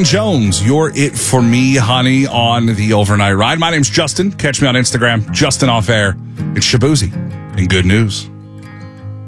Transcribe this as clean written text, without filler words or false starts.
Brian Jones, you're it for me, honey, on the overnight ride. My name's Justin. Catch me on Instagram, Justin Off Air. It's Shabuzi and good news.